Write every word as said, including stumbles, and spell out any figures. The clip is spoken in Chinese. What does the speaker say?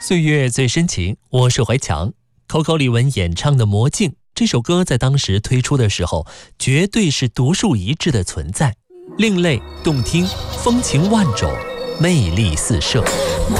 岁月最深情，我是怀强。Coco 李玟演唱的《魔镜》这首歌在当时推出的时候，绝对是独树一帜的存在，另类、动听、风情万种，魅力四射。 魔